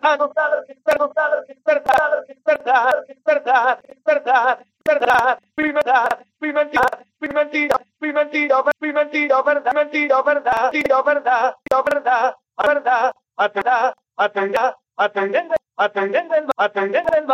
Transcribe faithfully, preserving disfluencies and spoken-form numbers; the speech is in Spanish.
ha notado que es verdad, que es verdad, que es verdad, que es verdad, que es verdad, que es verdad, fui verdad, fui mentira, fui mentira, fui mentira, fui mentira, verdad, mentira, verdad, tiro verdad, tiro verdad, verdad, atendá, atendá, atendé, atendé, atendé,